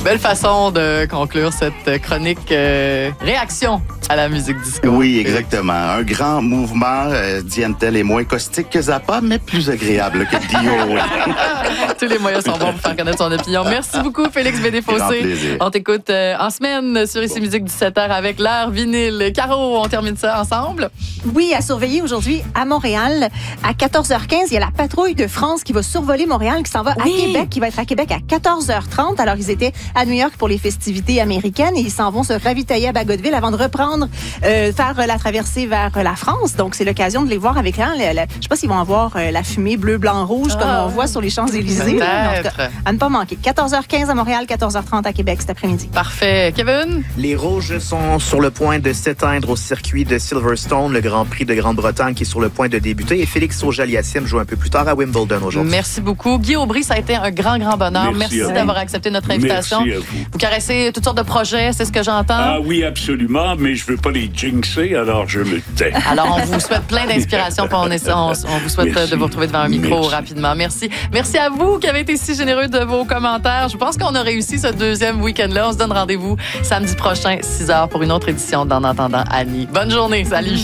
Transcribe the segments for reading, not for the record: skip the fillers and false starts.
Belle façon de conclure cette chronique réaction à la musique disco. Oui, exactement. Un grand mouvement, Dientel est moins caustique que Zappa, mais plus agréable que Dio. Tous les moyens sont bons pour faire connaître son opinion. Merci beaucoup, Félix Bédé-Fossé. On t'écoute en semaine sur Ici Musique 17h avec l'heure vinyle. Caro, on termine ça ensemble? Oui, à surveiller aujourd'hui à Montréal. À 14h15, il y a la patrouille de France qui va survoler Montréal, qui s'en va à Québec, qui va être à Québec à 14h30. Alors, ils étaient à New York pour les festivités américaines et ils s'en vont se ravitailler à Bagotville avant de reprendre, faire la traversée vers la France. Donc, c'est l'occasion de les voir avec je sais pas s'ils vont avoir la fumée bleu, blanc, rouge comme on voit sur les Champs-Élysées. Peut-être. À ne pas manquer. 14h15 à Montréal, 14h30 à Québec cet après-midi. Parfait. Kevin? Les Rouges sont sur le point de s'éteindre au circuit de Silverstone, le Grand Prix de Grande-Bretagne qui est sur le point de débuter. Et Félix Auger-Aliassime joue un peu plus tard à Wimbledon aujourd'hui. Merci beaucoup. Guy Aubry, ça a été un grand bonheur. Merci d'avoir accepté notre invitation. Merci à vous. Vous caressez toutes sortes de projets, c'est ce que j'entends? Ah oui, absolument, mais je veux pas les jinxer, alors je me tais. Alors, on vous souhaite plein d'inspiration, puis on vous souhaite de vous retrouver devant un micro rapidement. Merci. Merci à vous qui avez été si généreux de vos commentaires. Je pense qu'on a réussi ce deuxième week-end-là. On se donne rendez-vous samedi prochain, 6h, pour une autre édition d'En entendant Annie. Bonne journée. Salut.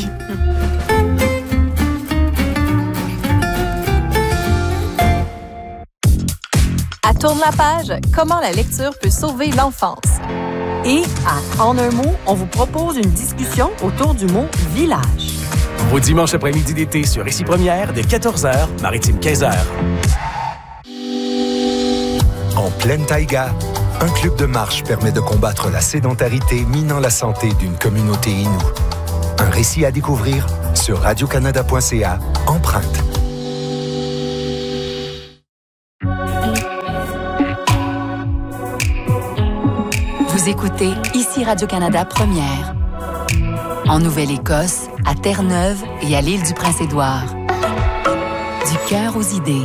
À Tourne la page, comment la lecture peut sauver l'enfance. Et à En un mot, on vous propose une discussion autour du mot village. Au dimanche après-midi d'été sur Ici Première, de 14h, Maritime 15h. En pleine taïga, un club de marche permet de combattre la sédentarité minant la santé d'une communauté inoue. Un récit à découvrir sur radiocanada.ca, Empreinte. Vous écoutez Ici Radio-Canada Première. En Nouvelle-Écosse, à Terre-Neuve et à l'île du Prince-Édouard. Du cœur aux idées.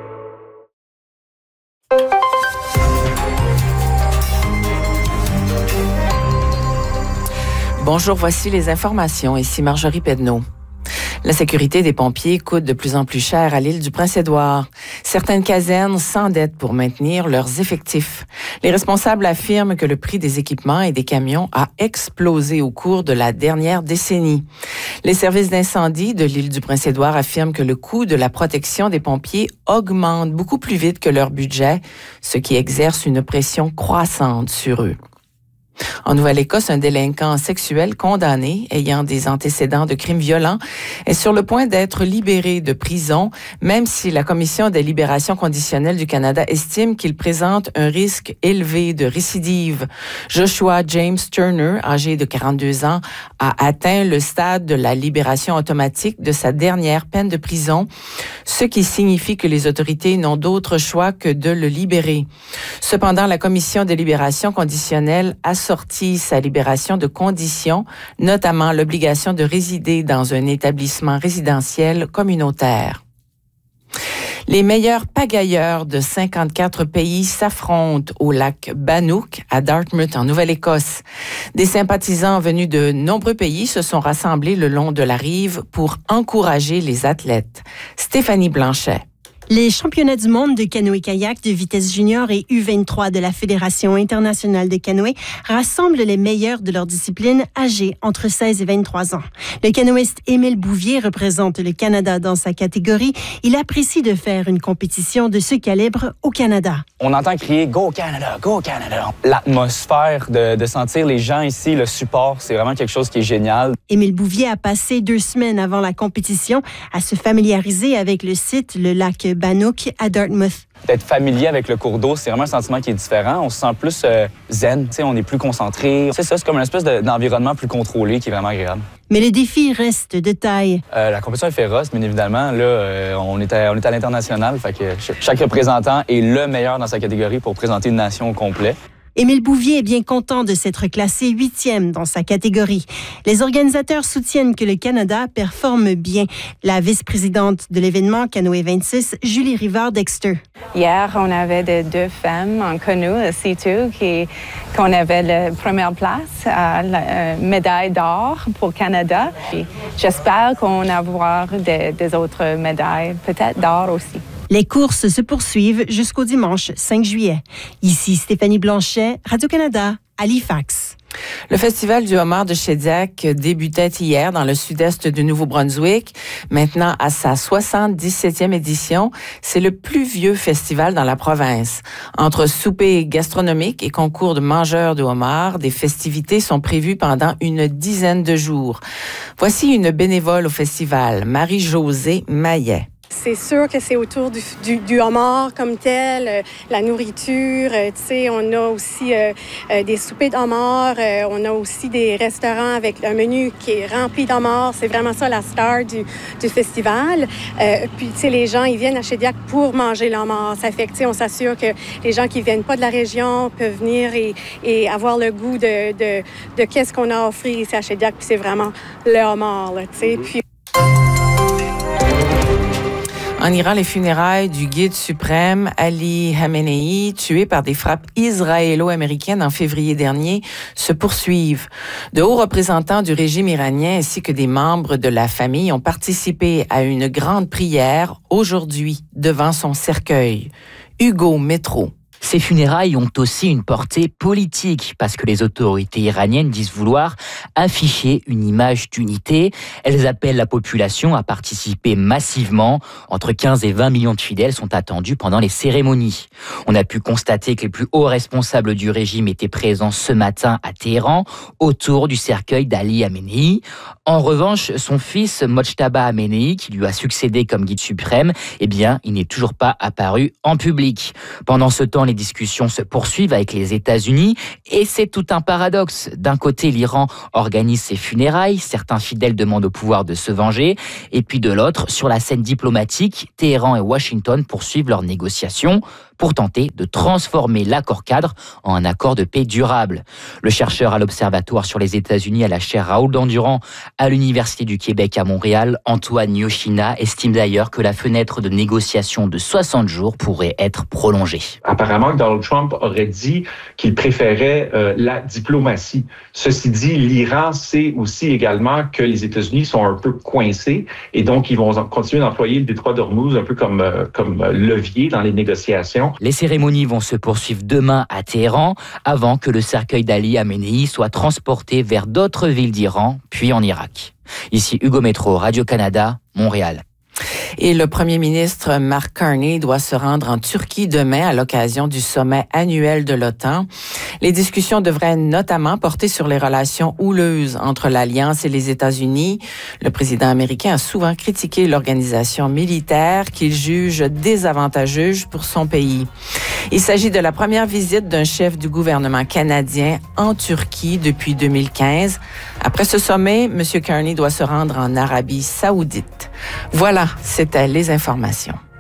Bonjour, voici les informations. Ici Marjorie Pedneau. La sécurité des pompiers coûte de plus en plus cher à l'île du Prince-Édouard. Certaines casernes s'endettent pour maintenir leurs effectifs. Les responsables affirment que le prix des équipements et des camions a explosé au cours de la dernière décennie. Les services d'incendie de l'île du Prince-Édouard affirment que le coût de la protection des pompiers augmente beaucoup plus vite que leur budget, ce qui exerce une pression croissante sur eux. En Nouvelle-Écosse, un délinquant sexuel condamné ayant des antécédents de crimes violents est sur le point d'être libéré de prison, même si la Commission des libérations conditionnelles du Canada estime qu'il présente un risque élevé de récidive. Joshua James Turner, âgé de 42 ans, a atteint le stade de la libération automatique de sa dernière peine de prison, ce qui signifie que les autorités n'ont d'autre choix que de le libérer. Cependant, la Commission des libérations conditionnelles a sorti sa libération de conditions, notamment l'obligation de résider dans un établissement résidentiel communautaire. Les meilleurs pagailleurs de 54 pays s'affrontent au lac Bannock à Dartmouth, en Nouvelle-Écosse. Des sympathisants venus de nombreux pays se sont rassemblés le long de la rive pour encourager les athlètes. Stéphanie Blanchet. Les championnats du monde de canoë-kayak de vitesse junior et U23 de la Fédération internationale de canoë rassemblent les meilleurs de leur discipline âgés entre 16 et 23 ans. Le canoïste Émile Bouvier représente le Canada dans sa catégorie. Il apprécie de faire une compétition de ce calibre au Canada. On entend crier « Go Canada! Go Canada! » L'atmosphère de sentir les gens ici, le support, c'est vraiment quelque chose qui est génial. Émile Bouvier a passé 2 semaines avant la compétition à se familiariser avec le site, le lac Bannock à Dartmouth. D'être familier avec le cours d'eau, c'est vraiment un sentiment qui est différent. On se sent plus zen, on est plus concentré. C'est ça, c'est comme une espèce d'environnement plus contrôlé qui est vraiment agréable. Mais les défis restent de taille. La compétition est féroce, bien évidemment. Là, on est à l'international, fait que chaque représentant est le meilleur dans sa catégorie pour présenter une nation au complet. Émile Bouvier est bien content de s'être classé 8e dans sa catégorie. Les organisateurs soutiennent que le Canada performe bien. La vice-présidente de l'événement Canoë 26, Julie Rivard-Dexter. Hier, on avait 2 femmes en canoë, C2, qu'on avait la première place à la médaille d'or pour Canada. Et j'espère qu'on va avoir des autres médailles, peut-être d'or aussi. Les courses se poursuivent jusqu'au dimanche 5 juillet. Ici Stéphanie Blanchet, Radio-Canada, Halifax. Le Festival du homard de Shediac débutait hier dans le sud-est du Nouveau-Brunswick. Maintenant, à sa 77e édition, c'est le plus vieux festival dans la province. Entre souper gastronomique et concours de mangeurs de homard, des festivités sont prévues pendant une dizaine de jours. Voici une bénévole au festival, Marie-Josée Maillet. C'est sûr que c'est autour du homard comme tel, la nourriture, tu sais, on a aussi des soupers de homard, on a aussi des restaurants avec un menu qui est rempli d'homard. C'est vraiment ça la star du festival. Puis, tu sais, les gens, ils viennent à Shediac pour manger l'homard. Ça fait que, tu sais, on s'assure que les gens qui viennent pas de la région peuvent venir et avoir le goût de qu'est-ce qu'on a à offrir ici à Shediac. Puis c'est vraiment le homard, tu sais. Puis en Iran, les funérailles du guide suprême Ali Khamenei, tué par des frappes israélo-américaines en février dernier, se poursuivent. De hauts représentants du régime iranien ainsi que des membres de la famille ont participé à une grande prière aujourd'hui devant son cercueil. Hugo Métro. Ces funérailles ont aussi une portée politique parce que les autorités iraniennes disent vouloir afficher une image d'unité. Elles appellent la population à participer massivement. Entre 15 et 20 millions de fidèles sont attendus pendant les cérémonies. On a pu constater que les plus hauts responsables du régime étaient présents ce matin à Téhéran autour du cercueil d'Ali Khamenei. En revanche, son fils Mojtaba Khamenei, qui lui a succédé comme guide suprême, eh bien, il n'est toujours pas apparu en public. Pendant ce temps, les discussions se poursuivent avec les États-Unis et c'est tout un paradoxe. D'un côté, l'Iran organise ses funérailles, certains fidèles demandent au pouvoir de se venger, et puis de l'autre, sur la scène diplomatique, Téhéran et Washington poursuivent leurs négociations pour tenter de transformer l'accord-cadre en un accord de paix durable. Le chercheur à l'Observatoire sur les États-Unis à la chaire Raoul Dandurand à l'Université du Québec à Montréal, Antoine Yoshina, estime d'ailleurs que la fenêtre de négociation de 60 jours pourrait être prolongée. Apparemment, Donald Trump aurait dit qu'il préférait la diplomatie. Ceci dit, l'Iran sait aussi également que les États-Unis sont un peu coincés et donc ils vont continuer d'employer le détroit d'Ormuz un peu comme levier dans les négociations. Les cérémonies vont se poursuivre demain à Téhéran avant que le cercueil d'Ali Khamenei soit transporté vers d'autres villes d'Iran, puis en Irak. Ici Hugo Métro, Radio-Canada, Montréal. Et le premier ministre Mark Carney doit se rendre en Turquie demain à l'occasion du sommet annuel de l'OTAN. Les discussions devraient notamment porter sur les relations houleuses entre l'Alliance et les États-Unis. Le président américain a souvent critiqué l'organisation militaire qu'il juge désavantageuse pour son pays. Il s'agit de la première visite d'un chef du gouvernement canadien en Turquie depuis 2015. Après ce sommet, M. Carney doit se rendre en Arabie saoudite. Voilà, c'était les informations.